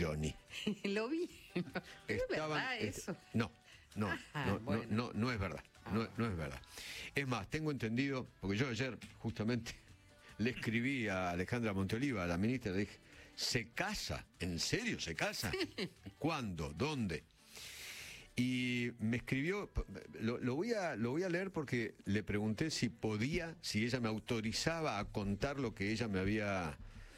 Brilloni. Lo vi. ¿Es verdad eso? No es verdad. No es verdad. Es más, tengo entendido, porque yo ayer justamente le escribí a Alejandra Monteoliva, a la ministra, le dije, ¿se casa? ¿En serio se casa? ¿Cuándo? ¿Dónde? Y me escribió, lo voy a leer porque le pregunté si ella me autorizaba a contar lo que ella me había,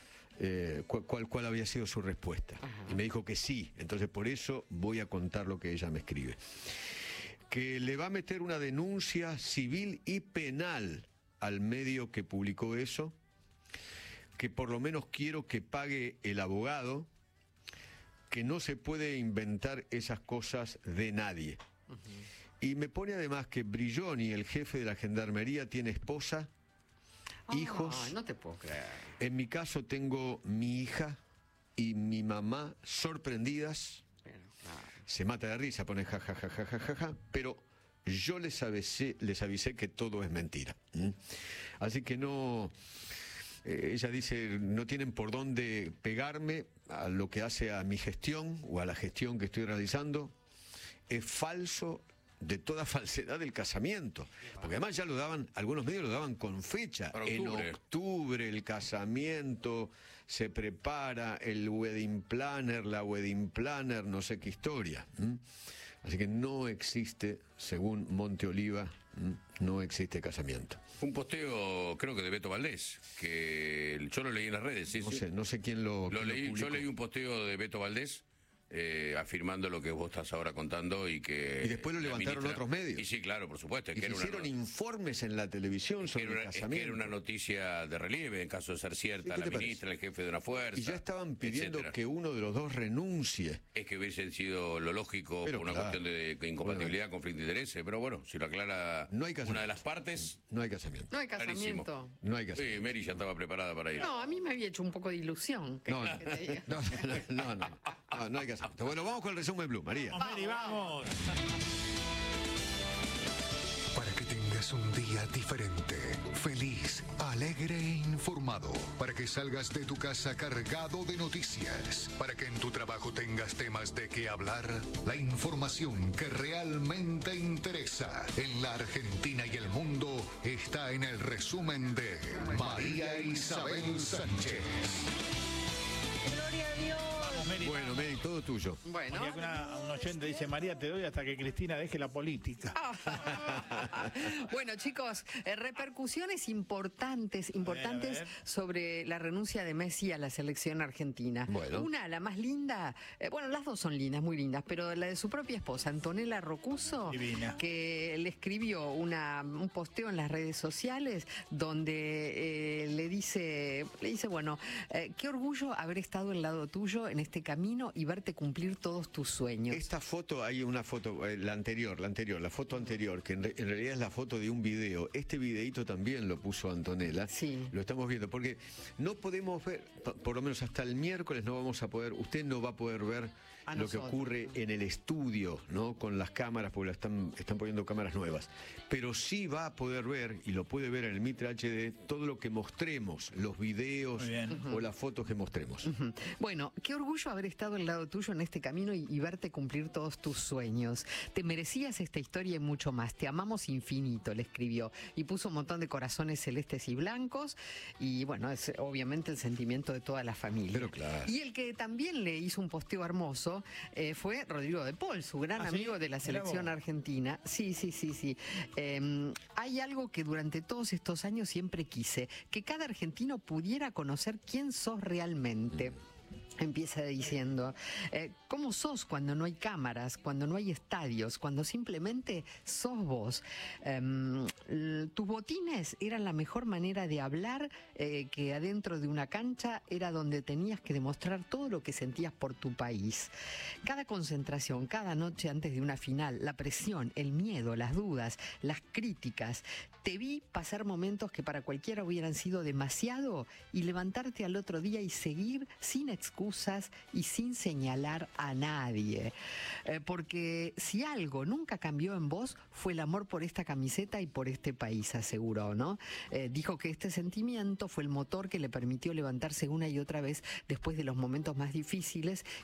cuál había sido su respuesta. Ajá. Y me dijo que sí, entonces por eso voy a contar lo que ella me escribe. Que le va a meter una denuncia civil y penal al medio que publicó eso, que por lo menos quiero que pague el abogado, que no se puede inventar esas cosas de nadie. Uh-huh. Y me pone además que Brilloni, el jefe de la gendarmería, tiene esposa, hijos. No te puedo creer. En mi caso tengo mi hija y mi mamá sorprendidas. Pero, claro. Se mata de risa, pone ja, pero yo les avisé que todo es mentira. Así que no... ella dice, no tienen por dónde pegarme a lo que hace a mi gestión o a la gestión que estoy realizando. Es falso, de toda falsedad, el casamiento. Porque además ya lo daban, algunos medios lo daban con fecha. En octubre el casamiento, se prepara el wedding planner, la wedding planner, no sé qué historia. Así que no existe, según Monteoliva, no existe casamiento. Un posteo, creo que de Beto Valdés, que yo lo leí en las redes. ¿Sí? No sé quién lo leí. publicó. Yo leí un posteo de Beto Valdés afirmando lo que vos estás ahora contando y que... Y después lo levantaron otros medios. Y sí, claro, por supuesto. Y hicieron informes en la televisión sobre el casamiento. Es que era una noticia de relieve, en caso de ser cierta, la ministra, el jefe de una fuerza... Y ya estaban pidiendo que uno de los dos renuncie. Es que hubiese sido lo lógico, pero por una cuestión de incompatibilidad, conflicto de intereses, pero bueno, si lo aclara una de las partes... No hay casamiento. No hay casamiento. No hay casamiento. Sí, Mary ya estaba preparada para ir. No, a mí me había hecho un poco de ilusión. No hay casamiento. Bueno, vamos con el resumen Blue, María. Vamos, Mary, vamos. Para que tengas un día diferente, feliz, alegre e informado. Para que salgas de tu casa cargado de noticias. Para que en tu trabajo tengas temas de qué hablar. La información que realmente interesa en la Argentina y el mundo está en el resumen de María Isabel Sánchez. Gloria a Dios. Mary, bueno, Mary, todo tuyo. Bueno. Un oyente dice, María, te doy hasta que Cristina deje la política. Bueno, chicos, repercusiones importantes sobre la renuncia de Messi a la selección argentina. Bueno. Una, la más linda, las dos son lindas, muy lindas, pero la de su propia esposa, Antonella Rocuso, divina, que le escribió un posteo en las redes sociales donde le dice, bueno, qué orgullo haber estado al lado tuyo en este camino y verte cumplir todos tus sueños. Esta foto, hay una foto, la foto anterior, que en realidad es la foto de un video. Este videíto también lo puso Antonella. Sí. Lo estamos viendo, porque no podemos ver, por lo menos hasta el miércoles no vamos a poder, usted no va a poder ver lo que ocurre en el estudio, ¿no? Con las cámaras, porque están poniendo cámaras nuevas. Pero sí va a poder ver, y lo puede ver en el Mitre HD, todo lo que mostremos, los videos o las fotos que mostremos. Bueno, qué orgullo haber estado al lado tuyo en este camino y verte cumplir todos tus sueños. Te merecías esta historia y mucho más. Te amamos infinito, le escribió. Y puso un montón de corazones celestes y blancos. Y bueno, es obviamente el sentimiento de toda la familia. Pero claro. Y el que también le hizo un posteo hermoso fue Rodrigo de Paul, su gran amigo de la selección argentina. Sí. Hay algo que durante todos estos años siempre quise, que cada argentino pudiera conocer quién sos realmente. Empieza diciendo, ¿cómo sos cuando no hay cámaras, cuando no hay estadios, cuando simplemente sos vos? Tus botines eran la mejor manera de hablar, que adentro de una cancha era donde tenías que demostrar todo lo que sentías por tu país. Cada concentración, cada noche antes de una final, la presión, el miedo, las dudas, las críticas. Te vi pasar momentos que para cualquiera hubieran sido demasiado y levantarte al otro día y seguir sin excusas y sin señalar a nadie. Porque si algo nunca cambió en vos fue el amor por esta camiseta y por este país, aseguró, ¿no? Dijo que este sentimiento fue el motor que le permitió levantarse una y otra vez después de los momentos más difíciles